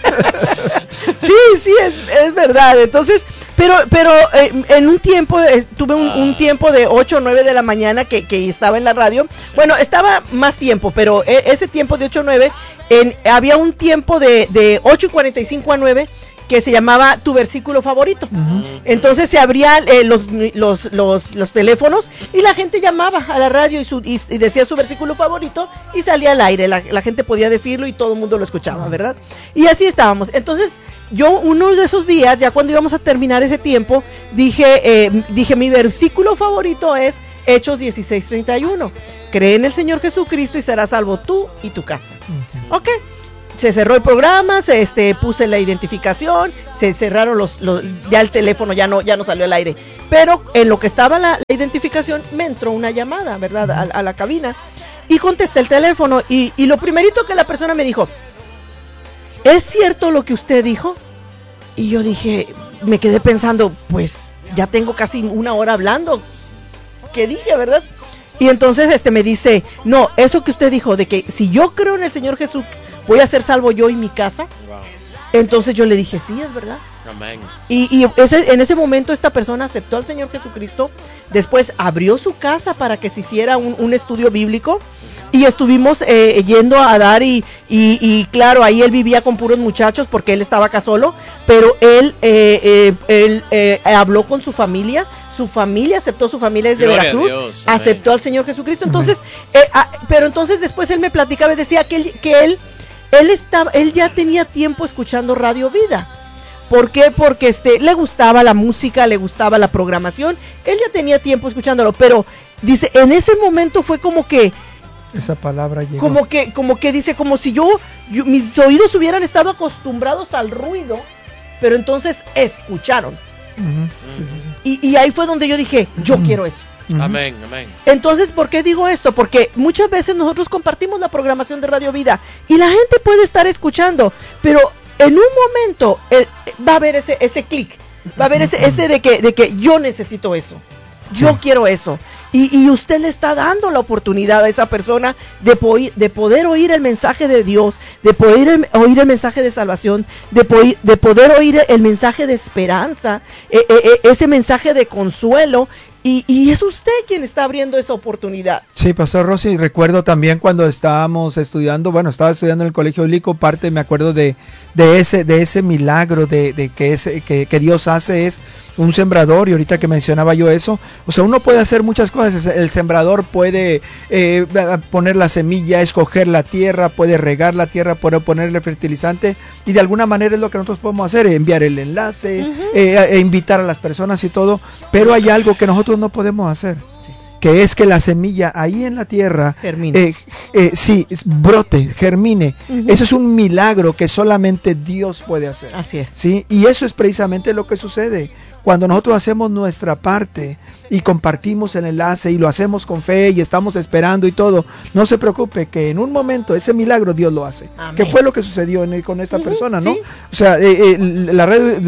Sí, es verdad. Entonces, pero en un tiempo, tuve un tiempo de 8 o 9 de la mañana que estaba en la radio. Sí. Bueno, estaba más tiempo, pero ese tiempo de 8 o 9, había un tiempo de 8:45 a 9 que se llamaba Tu Versículo Favorito. Entonces se abrían los teléfonos y la gente llamaba a la radio y decía su versículo favorito y salía al aire. La gente podía decirlo y todo el mundo lo escuchaba, ¿verdad? Y así estábamos. Entonces yo uno de esos días, ya cuando íbamos a terminar ese tiempo, dije mi versículo favorito es Hechos 16:31. Cree en el Señor Jesucristo y serás salvo tú y tu casa. Ok. Se cerró el programa, puse la identificación, se cerraron ya el teléfono ya no salió al aire. Pero en lo que estaba la identificación me entró una llamada, ¿verdad? A la cabina. Y contesté el teléfono y lo primerito que la persona me dijo, ¿es cierto lo que usted dijo? Y yo dije, me quedé pensando, pues ya tengo casi una hora hablando. ¿Qué dije, verdad? Y entonces me dice, no, eso que usted dijo de que si yo creo en el Señor Jesús, voy a ser salvo yo y mi casa. Wow. Entonces yo le dije, sí, es verdad. Amén. Y en ese momento esta persona aceptó al Señor Jesucristo. Después abrió su casa para que se hiciera un estudio bíblico. Y estuvimos yendo a dar y claro, ahí él vivía con puros muchachos porque él estaba acá solo. Pero él habló con su familia. Su familia aceptó, su familia es de Veracruz, Dios, aceptó al Señor Jesucristo. Entonces, pero entonces después él me platicaba y decía que él ya tenía tiempo escuchando Radio Vida. ¿Por qué? Porque le gustaba la música, le gustaba la programación, él ya tenía tiempo escuchándolo, pero dice, en ese momento fue como que esa palabra llegó. Como que dice, como si mis oídos hubieran estado acostumbrados al ruido, pero entonces escucharon. Y ahí fue donde yo dije, yo quiero eso. Amén, amén. Entonces, ¿por qué digo esto? Porque muchas veces nosotros compartimos la programación de Radio Vida y la gente puede estar escuchando, pero en un momento va a haber ese clic, va a haber ese de que yo necesito eso, yo quiero eso. Y usted le está dando la oportunidad a esa persona de poder oír el mensaje de Dios, de poder oír el mensaje de salvación, de poder oír el mensaje de esperanza, ese mensaje de consuelo. Y es usted quien está abriendo esa oportunidad. Sí, Pastor Rosy, recuerdo también cuando estaba estudiando en el colegio bíblico, parte me acuerdo de ese milagro que Dios hace, es un sembrador, y ahorita que mencionaba yo eso, o sea, uno puede hacer muchas cosas. El sembrador puede poner la semilla, escoger la tierra, puede regar la tierra, puede ponerle fertilizante, y de alguna manera es lo que nosotros podemos hacer, enviar el enlace, invitar a las personas y todo, pero hay algo que nosotros no podemos hacer, que es que la semilla ahí en la tierra germine. Brote, germine. Eso es un milagro que solamente Dios puede hacer. Así es. ¿Sí? Y eso es precisamente lo que sucede cuando nosotros hacemos nuestra parte y compartimos el enlace y lo hacemos con fe y estamos esperando y todo. No se preocupe, que en un momento ese milagro Dios lo hace. Amén. Que fue lo que sucedió con esta persona, ¿no? Sí. O sea, la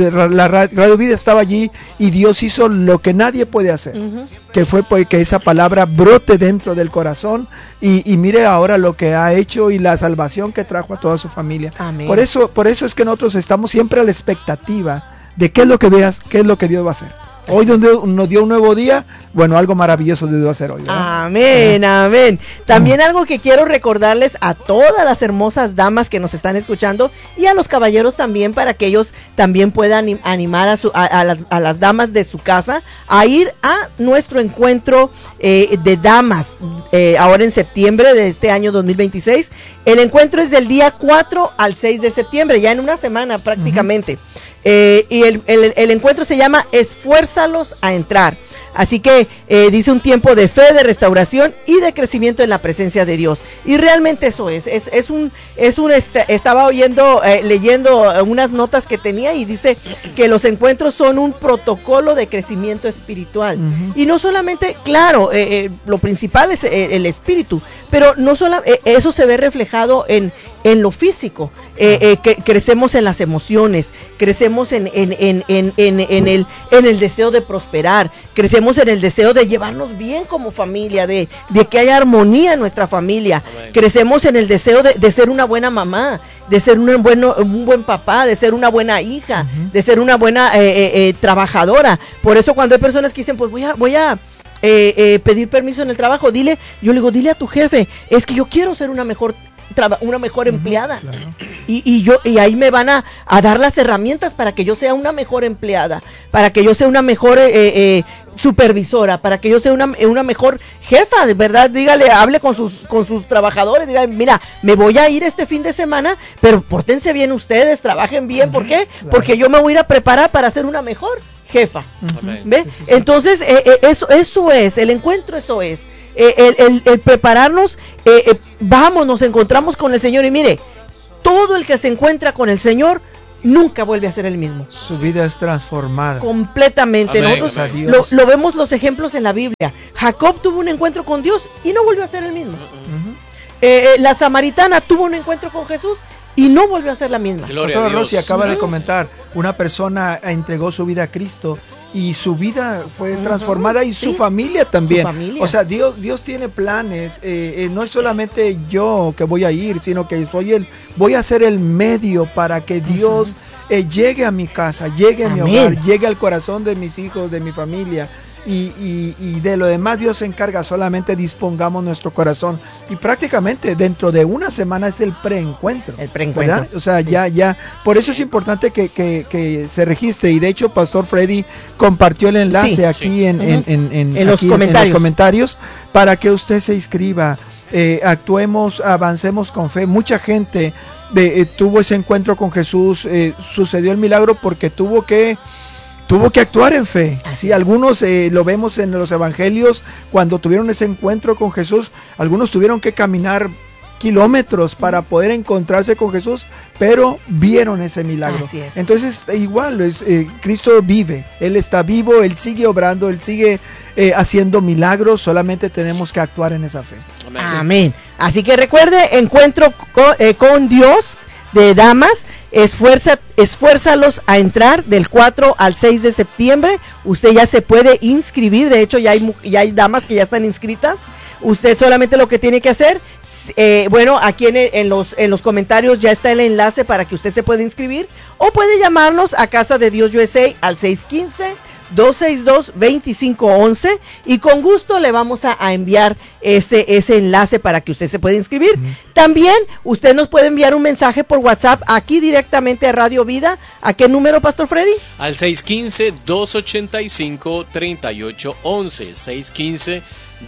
Radio Vida estaba allí y Dios hizo lo que nadie puede hacer. Que fue que esa palabra brote dentro del corazón y mire ahora lo que ha hecho y la salvación que trajo a toda su familia. Amén. Por eso es que nosotros estamos siempre a la expectativa de qué es lo que Dios va a hacer. Hoy donde nos dio un nuevo día, bueno, algo maravilloso Dios va a hacer hoy, ¿verdad? Amén, amén. También algo que quiero recordarles a todas las hermosas damas que nos están escuchando y a los caballeros también, para que ellos también puedan animar a las damas de su casa a ir a nuestro encuentro de damas ahora en septiembre de este año 2026. El encuentro es del día 4 al 6 de septiembre, ya en una semana prácticamente. y el encuentro se llama Esfuérzalos a entrar. Así que dice un tiempo de fe, de restauración y de crecimiento en la presencia de Dios. Y realmente eso estaba leyendo unas notas que tenía y dice que los encuentros son un protocolo de crecimiento espiritual. Y no solamente, claro, lo principal es el espíritu, pero no solo eso se ve reflejado en lo físico, que crecemos en las emociones, crecemos en el deseo de prosperar, crecemos en el deseo de llevarnos bien como familia, de que haya armonía en nuestra familia. Amén. Crecemos en el deseo de ser una buena mamá, de ser un buen papá, de ser una buena hija, de ser una buena trabajadora. Por eso cuando hay personas que dicen, pues voy a pedir permiso en el trabajo, yo le digo, dile a tu jefe, es que yo quiero ser una mejor empleada. Claro. Y ahí me van a dar las herramientas para que yo sea una mejor empleada, para que yo sea una mejor supervisora, para que yo sea una mejor jefa, de verdad. Dígale, hable con sus trabajadores, dígale, mira, me voy a ir este fin de semana, pero pórtense bien ustedes, trabajen bien. ¿Por qué? Claro. Porque yo me voy a ir a preparar para ser una mejor jefa. ¿Ve? Sí. Entonces, eso es, el encuentro, eso es. El prepararnos, nos encontramos con el Señor y mire, todo el que se encuentra con el Señor nunca vuelve a ser el mismo. Su vida es transformada completamente. Amén, nosotros lo vemos los ejemplos en la Biblia. Jacob tuvo un encuentro con Dios y no volvió a ser el mismo. La samaritana tuvo un encuentro con Jesús y no volvió a ser la misma. Pastor Rossi acaba de comentar, una persona entregó su vida a Cristo y su vida fue transformada y su familia también. O sea, Dios tiene planes, no es solamente yo que voy a ir, sino que voy a ser el medio para que Dios llegue a mi casa, llegue a mi hogar, llegue al corazón de mis hijos, de mi familia. Y de lo demás Dios se encarga, solamente dispongamos nuestro corazón. Y prácticamente dentro de una semana es el preencuentro. ¿Verdad? O sea, ya. Por eso es importante que se registre. Y de hecho, Pastor Freddy compartió el enlace aquí en los comentarios para que usted se inscriba. Actuemos, avancemos con fe. Mucha gente tuvo ese encuentro con Jesús, sucedió el milagro porque tuvo que actuar en fe. Sí, algunos lo vemos en los evangelios, cuando tuvieron ese encuentro con Jesús, algunos tuvieron que caminar kilómetros para poder encontrarse con Jesús, pero vieron ese milagro. Así es. Entonces, igual, Cristo vive, Él está vivo, Él sigue obrando, Él sigue haciendo milagros, solamente tenemos que actuar en esa fe. Amén. Así que recuerde, encuentro con Dios de damas, esfuérzalos a entrar del 4 al 6 de septiembre. Usted ya se puede inscribir, de hecho ya hay damas que ya están inscritas. Usted solamente lo que tiene que hacer, aquí en los comentarios ya está el enlace para que usted se pueda inscribir, o puede llamarnos a Casa de Dios USA al 615-262-2511 y con gusto le vamos a enviar ese enlace para que usted se pueda inscribir. También usted nos puede enviar un mensaje por WhatsApp aquí directamente a Radio Vida. ¿A qué número, Pastor Freddy? Al 615-285-3811.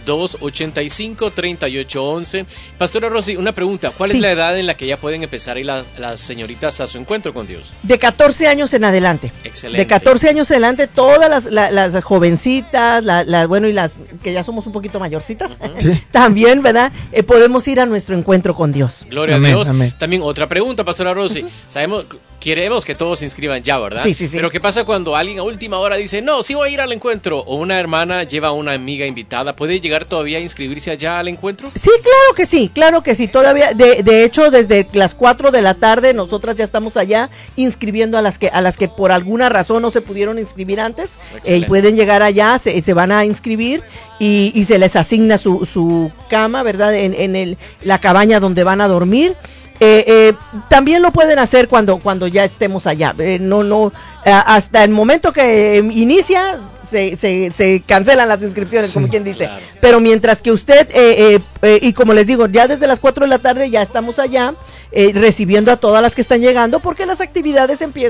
615-285-3811. Pastora Rosy, una pregunta, ¿cuál es la edad en la que ya pueden empezar a ir las señoritas a su encuentro con Dios? De 14 años en adelante. Excelente. De 14 años en adelante, todas las jovencitas, y las que ya somos un poquito mayorcitas, también, ¿verdad? Podemos ir a nuestro encuentro con Dios. Gloria a Dios. Amén. También otra pregunta, Pastora Rosy. Queremos que todos se inscriban ya, ¿verdad? Sí. Pero ¿qué pasa cuando alguien a última hora dice, no, sí voy a ir al encuentro? O una hermana lleva a una amiga invitada, ¿puede llegar todavía a inscribirse allá al encuentro? Sí, claro que sí, todavía, de hecho, desde las 4 de la tarde, nosotras ya estamos allá inscribiendo a las que por alguna razón no se pudieron inscribir antes, pueden llegar allá, se van a inscribir y se les asigna su cama, ¿verdad? En la cabaña donde van a dormir. También lo pueden hacer cuando ya estemos allá. Hasta el momento que inicia se cancelan las inscripciones, como quien dice. Claro. Pero mientras que usted, y como les digo, ya desde las 4 de la tarde ya estamos allá recibiendo a todas las que están llegando, porque las actividades empiezan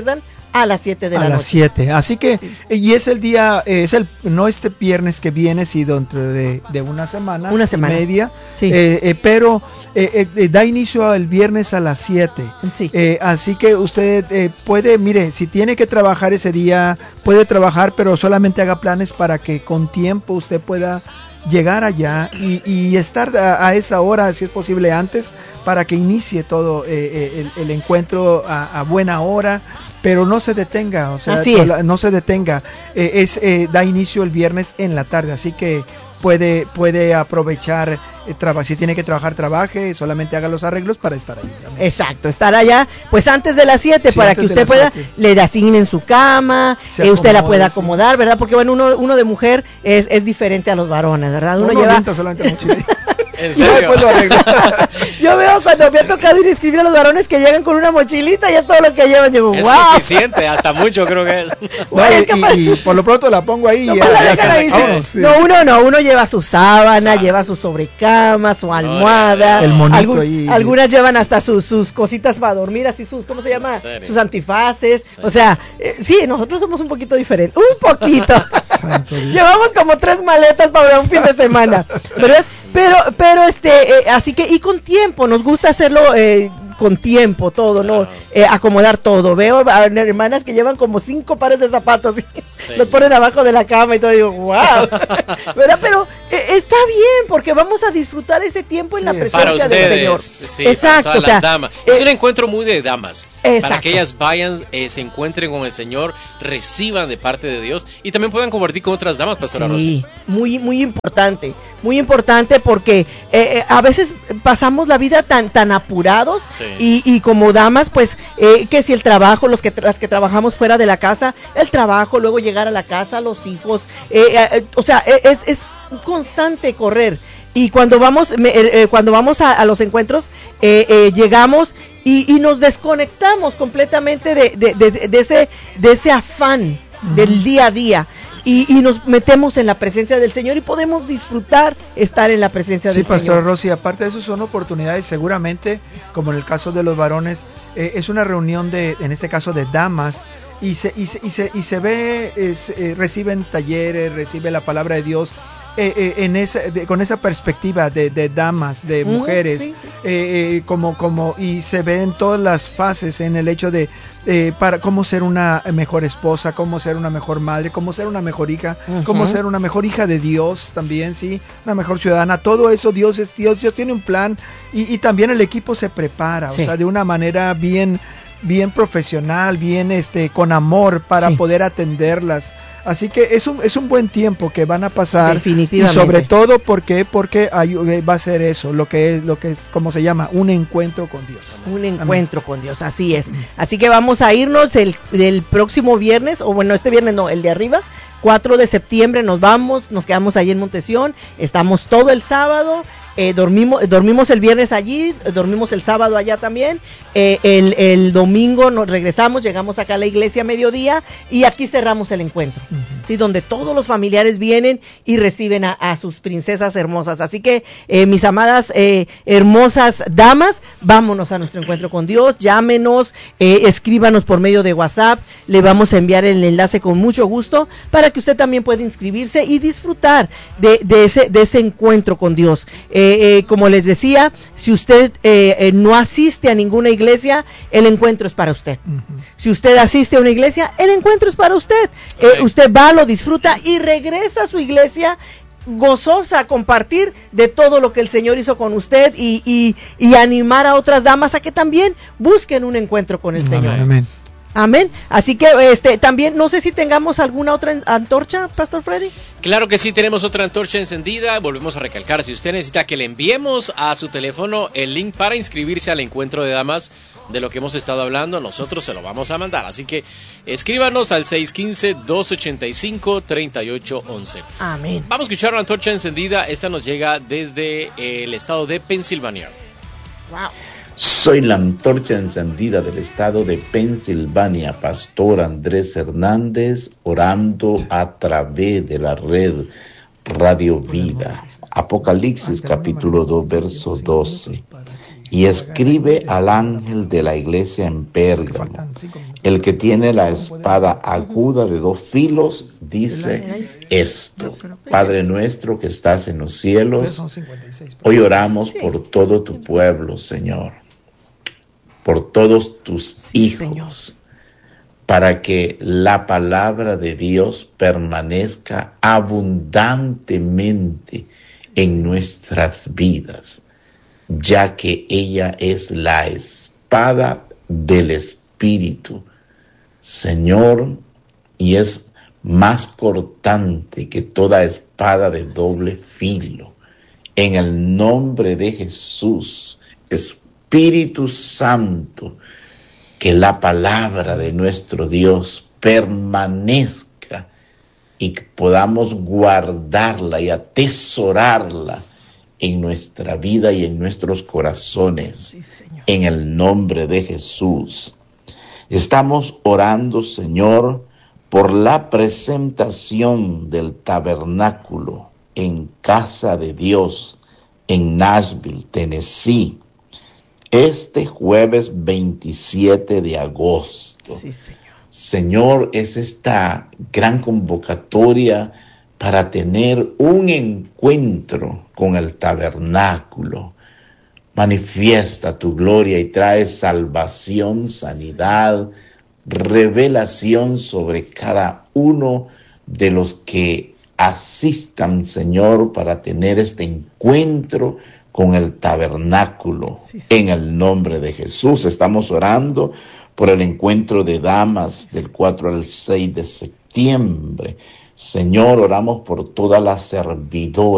a las 7 de la noche. A las 7. Así que, sí. Y es el día, no este viernes que viene, sino dentro de una semana. Una semana. Y media. Sí. Pero da inicio el viernes a las 7. Sí. Así que usted puede, mire, si tiene que trabajar ese día, puede trabajar, pero solamente haga planes para que con tiempo usted pueda llegar allá y estar a esa hora, si es posible antes, para que inicie todo el encuentro a buena hora, pero no se detenga, o sea, no se detenga. Da inicio el viernes en la tarde, así que puede aprovechar, si tiene que trabajar, trabaje, solamente haga los arreglos para estar ahí. También. Exacto, estar allá, pues antes de las 7, sí, para que usted pueda, 7. Le asignen su cama, usted la pueda acomodar, ¿verdad? Porque bueno, uno de mujer es diferente a los varones, ¿verdad? Uno lleva... solamente ¿En serio? Yo veo cuando me ha tocado ir a inscribir a los varones que llegan con una mochilita y es todo lo que llevan. Yo, es wow. Suficiente, hasta mucho creo que es. Y por lo pronto la pongo ahí. Uno lleva su sábana, lleva su sobrecama, su almohada. El monito ahí. Algunas llevan hasta sus cositas para dormir, así ¿cómo se llama? Sus antifaces. Sí. O sea, sí, nosotros somos un poquito diferentes. Un poquito. Llevamos como 3 maletas para un fin de semana. Pero así que, y con tiempo, nos gusta hacerlo con tiempo, todo, ¿no? Acomodar todo. Veo a hermanas que llevan como 5 pares de zapatos y los ponen abajo de la cama y todo, y digo, wow. ¿Verdad? Pero está bien, porque vamos a disfrutar ese tiempo en la presencia del Señor. Sí, exacto. Para todas las damas. Es un encuentro muy de damas. Exacto. Para que ellas vayan, se encuentren con el Señor, reciban de parte de Dios y también puedan compartir con otras damas, Pastora Rosa. Sí, muy importante. Muy importante porque a veces pasamos la vida tan apurados, sí. y como damas, pues, que si el trabajo, las que trabajamos fuera de la casa, el trabajo, luego llegar a la casa, los hijos, o sea, es un constante correr. Y cuando vamos a los encuentros, llegamos y nos desconectamos completamente de ese afán del día a día. Y nos metemos en la presencia del Señor y podemos disfrutar estar en la presencia del Señor. Sí, Pastor Rosy, aparte de eso son oportunidades, seguramente, como en el caso de los varones, es una reunión en este caso de damas, y se ve, reciben talleres, recibe la palabra de Dios, con esa perspectiva de damas, de mujeres, sí. Y se ve en todas las fases en el hecho de para cómo ser una mejor esposa, cómo ser una mejor madre, cómo ser una mejor hija, cómo ser una mejor hija de Dios también, sí, una mejor ciudadana. Todo eso Dios tiene un plan y también el equipo se prepara, sí. O sea, de una manera bien profesional, bien con amor para poder atenderlas. Así que es un buen tiempo que van a pasar. Definitivamente. Y sobre todo porque va a ser eso, lo que es como se llama, un encuentro con Dios. Un encuentro con Dios, así es. Así que vamos a irnos el próximo viernes, o bueno, este viernes no, el de arriba, 4 de septiembre nos quedamos ahí en Montesión, estamos todo el sábado. Dormimos el viernes allí, dormimos el sábado allá también, el domingo nos regresamos, llegamos acá a la iglesia a mediodía y aquí cerramos el encuentro, ¿sí? Donde todos los familiares vienen y reciben a sus princesas hermosas. Así que mis amadas hermosas damas, vámonos a nuestro encuentro con Dios, llámenos, escríbanos por medio de WhatsApp, le vamos a enviar el enlace con mucho gusto para que usted también pueda inscribirse y disfrutar de ese encuentro con Dios. Como les decía, si usted no asiste a ninguna iglesia, el encuentro es para usted. Si usted asiste a una iglesia, el encuentro es para usted. Usted va, lo disfruta y regresa a su iglesia gozosa a compartir de todo lo que el Señor hizo con usted y animar a otras damas a que también busquen un encuentro con el Señor. Amén. Amén. Así que también no sé si tengamos alguna otra antorcha, Pastor Freddy. Claro que sí, tenemos otra antorcha encendida. Volvemos a recalcar, si usted necesita que le enviemos a su teléfono el link para inscribirse al encuentro de damas de lo que hemos estado hablando, nosotros se lo vamos a mandar. Así que escríbanos al 615-285-3811. Amén. Vamos a escuchar una antorcha encendida. Esta nos llega desde el estado de Pensilvania. Wow. Soy la antorcha encendida del estado de Pensilvania, Pastor Andrés Hernández, orando a través de la red Radio Vida. Apocalipsis capítulo 2, verso 12. Y escribe al ángel de la iglesia en Pérgamo, el que tiene la espada aguda de 2 filos, dice esto: Padre nuestro que estás en los cielos, hoy oramos por todo tu pueblo, Señor, por todos tus hijos, para que la palabra de Dios permanezca abundantemente en nuestras vidas, ya que ella es la espada del Espíritu, Señor, y es más cortante que toda espada de doble filo. En el nombre de Jesús, Espíritu Santo, que la palabra de nuestro Dios permanezca y que podamos guardarla y atesorarla en nuestra vida y en nuestros corazones, sí, en el nombre de Jesús. Estamos orando, Señor, por la presentación del tabernáculo en Casa de Dios, en Nashville, Tennessee, este jueves 27 de agosto. Sí, Señor. Señor, es esta gran convocatoria para tener un encuentro con el tabernáculo. Manifiesta tu gloria y trae salvación, sanidad, revelación sobre cada uno de los que asistan, Señor, para tener este encuentro con el tabernáculo. Sí, sí. En el nombre de Jesús estamos orando por el encuentro de damas del 4 al 6 de septiembre. Señor, oramos por todas las servidoras